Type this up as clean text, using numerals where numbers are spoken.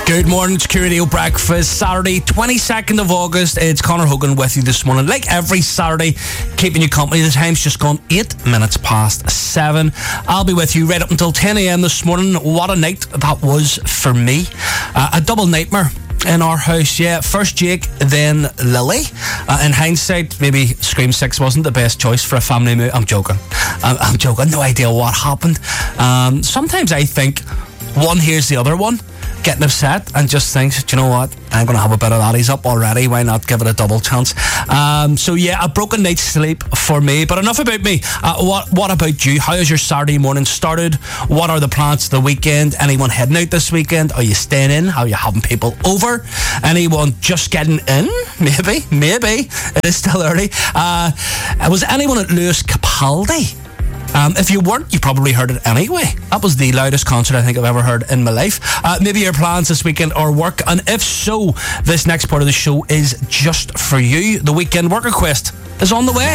Good morning, it's Q Radio Breakfast, Saturday, 22nd of August. It's Conor Hogan with you this morning. Like every Saturday, keeping you company. The time's just gone 8 minutes past 7. I'll be with you right up until 10 a.m. this morning. What a night that was for me. A double nightmare in our house, yeah. First Jake, then Lily. In hindsight, maybe Scream 6 wasn't the best choice for a family movie. I'm joking. I'm joking. No idea what happened. Sometimes I think one hears the other one getting upset and just thinks, do you know what, I'm going to have a bit of that. He's up already, why not give it a double chance? So yeah, a broken night's sleep for me. But enough about me. What about you? How has your Saturday morning started? What are the plans for the weekend? Anyone heading out this weekend? Are you staying in? Are you having people over? Anyone just getting in? Maybe. It is still early. Was anyone at Lewis Capaldi? If you weren't, you probably heard it anyway. That was the loudest concert I think I've ever heard in my life. Maybe your plans this weekend or work, and if so, this next part of the show is just for you. The weekend work request is on the way.